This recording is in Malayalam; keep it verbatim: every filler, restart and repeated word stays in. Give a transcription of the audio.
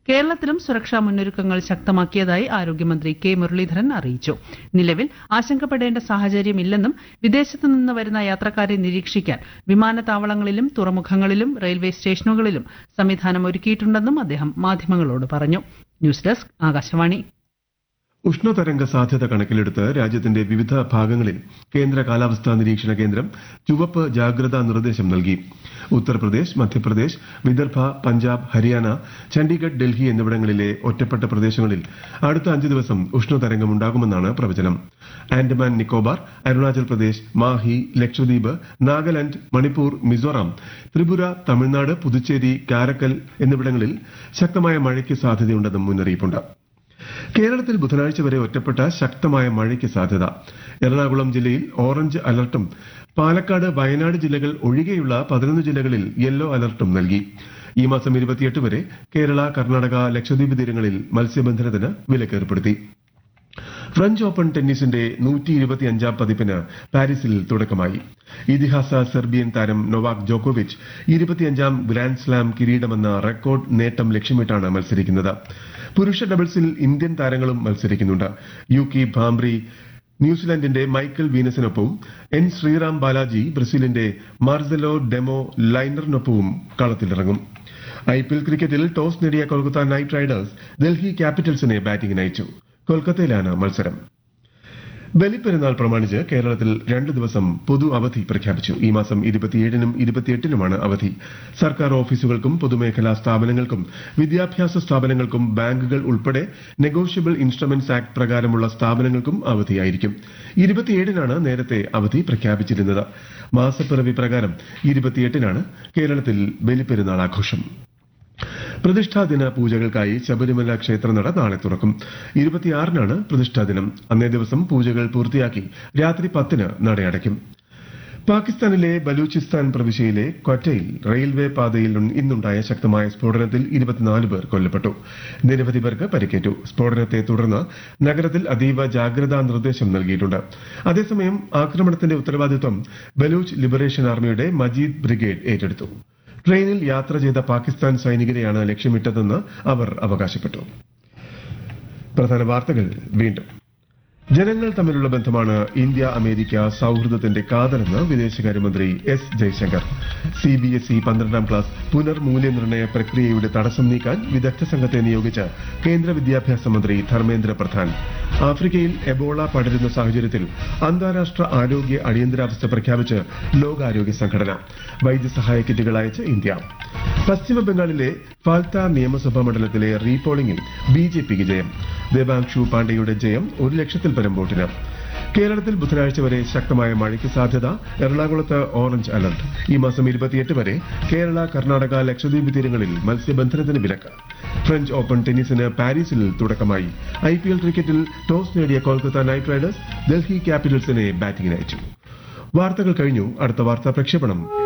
കേരളത്തിലും സുരക്ഷാ മുന്നൊരുക്കങ്ങൾ ശക്തമാക്കിയതായി ആരോഗ്യമന്ത്രി കെ മുരളീധരൻ അറിയിച്ചു. നിലവിൽ ആശങ്കപ്പെടേണ്ട സാഹചര്യമില്ലെന്നും വിദേശത്തു നിന്ന് വരുന്ന യാത്രക്കാരെ നിരീക്ഷിക്കാൻ വിമാനത്താവളങ്ങളിലും തുറമുഖങ്ങളിലും റെയിൽവേ സ്റ്റേഷനുകളിലും സംവിധാനം ഒരുക്കിയിട്ടുണ്ടെന്നും അദ്ദേഹം മാധ്യമങ്ങളോട് പറഞ്ഞു. News desk Akashvani. ഉഷ്ണതരംഗ സാധ്യത കണക്കിലെടുത്ത് രാജ്യത്തിന്റെ വിവിധ ഭാഗങ്ങളിൽ കേന്ദ്ര കാലാവസ്ഥാ നിരീക്ഷണ കേന്ദ്രം ചുവപ്പ് ജാഗ്രതാ നിർദ്ദേശം നൽകി. ഉത്തർപ്രദേശ്, മധ്യപ്രദേശ്, വിദർഭ, പഞ്ചാബ്, ഹരിയാന, ചണ്ഡീഗഡ്, ഡൽഹി എന്നിവിടങ്ങളിലെ ഒറ്റപ്പെട്ട പ്രദേശങ്ങളിൽ അടുത്ത അഞ്ച് ദിവസം ഉഷ്ണതരംഗമുണ്ടാകുമെന്നാണ് പ്രവചനം. ആൻഡമാൻ നിക്കോബാർ, അരുണാചൽ പ്രദേശ്, മാഹി, ലക്ഷദ്വീപ്, നാഗാലാന്റ്, മണിപ്പൂർ, മിസോറാം, ത്രിപുര, തമിഴ്നാട്, പുതുച്ചേരി, കാരക്കൽ എന്നിവിടങ്ങളിൽ ശക്തമായ മഴയ്ക്ക് സാധ്യതയുണ്ടെന്നും മുന്നറിയിപ്പുണ്ട്. കേരളത്തിൽ ബുധനാഴ്ച വരെ ഒറ്റപ്പെട്ട ശക്തമായ മഴയ്ക്ക് സാധ്യത. എറണാകുളം ജില്ലയിൽ ഓറഞ്ച് അലർട്ടും പാലക്കാട്, വയനാട് ജില്ലകൾ ഒഴികെയുള്ള പതിനൊന്ന് ജില്ലകളിൽ യെല്ലോ അലർട്ടും നൽകി. ഈ മാസം ഇരുപത്തിയെട്ട് വരെ കേരള, കർണാടക, ലക്ഷദ്വീപ് തീരങ്ങളിൽ മത്സ്യബന്ധനത്തിന് വിലക്കേർപ്പെടുത്തി. ഫ്രഞ്ച് ഓപ്പൺ ടെന്നീസിന്റെ നൂറ്റി ഇരുപത്തിയഞ്ചാം പതിപ്പിന് പാരീസിൽ തുടക്കമായി. ഇതിഹാസ സെർബിയൻ താരം നൊവാക് ജോക്കോവിച്ച് ഇരുപത്തിയഞ്ചാം ഗ്രാൻഡ് സ്ലാം കിരീടമെന്ന റെക്കോർഡ് നേട്ടം ലക്ഷ്യമിട്ടാണ് മത്സരിക്കുന്നത്. പുരുഷ ഡബിൾസിൽ ഇന്ത്യൻ താരങ്ങളും മത്സരിക്കുന്നുണ്ട്. Yuqi Bhambri ന്യൂസിലാൻഡിന്റെ Michael വീനസിനൊപ്പവും N Sriram Balaji ബ്രസീലിന്റെ മാർസെലോ ഡെമോ ലൈനറിനൊപ്പവും കളത്തിലിറങ്ങും. ഐപിഎൽ ക്രിക്കറ്റിൽ ടോസ് നേടിയ കൊൽക്കത്ത നൈറ്റ് റൈഡേഴ്സ് ഡൽഹി ക്യാപിറ്റൽസിനെ ബാറ്റിംഗിന് അയച്ചു. കൊൽക്കത്തയിലാണ് മത്സരം. ബലിപ്പെരുന്നാൾ പ്രമാണിച്ച് കേരളത്തിൽ രണ്ട് ദിവസം പൊതു അവധി പ്രഖ്യാപിച്ചു. ഈ മാസം ഇരുപത്തിയേഴിനും ഇരുപത്തിയെട്ടിനുമാണ് അവധി. സർക്കാർ ഓഫീസുകൾക്കും പൊതുമേഖലാ സ്ഥാപനങ്ങൾക്കും വിദ്യാഭ്യാസ സ്ഥാപനങ്ങൾക്കും ബാങ്കുകൾ ഉൾപ്പെടെ നെഗോഷ്യബിൾ ഇൻസ്ട്രുമെന്റ്സ് ആക്ട് പ്രകാരമുള്ള സ്ഥാപനങ്ങൾക്കും അവധിയായിരിക്കും. ഇരുപത്തിയേഴിനാണ് നേരത്തെ അവധി പ്രഖ്യാപിച്ചിരുന്നത്. മാസപ്പിറവി പ്രകാരം ഇരുപത്തിയെട്ടിനാണ് കേരളത്തിൽ ബലിപ്പെരുന്നാൾ ആഘോഷം. പ്രതിഷ്ഠാദിന പൂജകൾക്കായി ശബരിമല ക്ഷേത്രനട നാളെ തുറക്കും. ഇരുപത്തിയാറിനാണ് പ്രതിഷ്ഠാദിനം. അന്നേ ദിവസം പൂജകൾ പൂർത്തിയാക്കി രാത്രി പത്തിന് നടയടയ്ക്കും. പാകിസ്ഥാനിലെ ബലൂചിസ്ഥാൻ പ്രവിശ്യയിലെ ക്വറ്റയിൽ റെയിൽവേ പാതയിൽ ഇന്നുണ്ടായ ശക്തമായ സ്ഫോടനത്തിൽ ഇരുപത്തിനാല് പേർ കൊല്ലപ്പെട്ടു. നിരവധി പേർക്ക് പരിക്കേറ്റു. സ്ഫോടനത്തെ തുടർന്ന് നഗരത്തിൽ അതീവ ജാഗ്രതാ നിർദ്ദേശം നൽകിയിട്ടുണ്ട്. അതേസമയം ആക്രമണത്തിന്റെ ഉത്തരവാദിത്വം ബലൂച്ച് ലിബറേഷൻ ആർമിയുടെ മജീദ് ബ്രിഗേഡ് ഏറ്റെടുത്തു. ട്രെയിനിൽ യാത്ര ചെയ്ത പാകിസ്ഥാൻ സൈനികരെയാണ് ലക്ഷ്യമിട്ടതെന്ന് അവർ അവകാശപ്പെട്ടു. പ്രധാന വാർത്തകൾ വീണ്ടും. ജനങ്ങൾ തമ്മിലുള്ള ബന്ധമാണ് ഇന്ത്യ അമേരിക്ക സൌഹൃദത്തിന്റെ കാതലെന്ന് വിദേശകാര്യമന്ത്രി S Jaishankar. C B S E പന്ത്രണ്ടാം ക്ലാസ് പുനർമൂല്യനിർണ്ണയ പ്രക്രിയയുടെ തടസ്സം നീക്കാൻ വിദഗ്ധ സംഘത്തെ നിയോഗിച്ച് കേന്ദ്ര വിദ്യാഭ്യാസ മന്ത്രി ധർമ്മേന്ദ്ര പ്രധാൻ. ആഫ്രിക്കയിൽ എബോള പടരുന്ന സാഹചര്യത്തിൽ അന്താരാഷ്ട്ര ആരോഗ്യ അടിയന്തരാവസ്ഥ പ്രഖ്യാപിച്ച് ലോകാരോഗ്യ സംഘടന. വൈദ്യസഹായ കിറ്റുകൾ അയച്ച് ഇന്ത്യ. പശ്ചിമ ബംഗാളിലെ ഫാൽത്ത നിയമസഭാ മണ്ഡലത്തിലെ റീപോളിംഗിൽ ബി ജെ പിക്ക് ജയം. ദേവാംശു പാണ്ഡെയുടെ ജയം ഒരു ലക്ഷത്തിൽ പരം വോട്ടിന്. കേരളത്തിൽ ബുധനാഴ്ച വരെ ശക്തമായ മഴയ്ക്ക് സാധ്യത. എറണാകുളത്ത് ഓറഞ്ച് അലർട്ട്. ഈ മാസം ഇരുപത്തിയെട്ട് വരെ കേരള, കർണാടക, ലക്ഷദ്വീപ് തീരങ്ങളിൽ മത്സ്യബന്ധനത്തിന് വിലക്ക്. ഫ്രഞ്ച് ഓപ്പൺ ടെന്നീസിന് പാരീസിൽ തുടക്കമായി. ഐപിഎൽ ക്രിക്കറ്റിൽ ടോസ് നേടിയ കൊൽക്കത്ത നൈറ്റ് റൈഡേഴ്സ് ഡൽഹി ക്യാപിറ്റൽസിനെ ബാറ്റിംഗിന് അയച്ചു. വാർത്തകൾ കഴിഞ്ഞു. അടുത്ത വാർത്താ പ്രക്ഷേപണം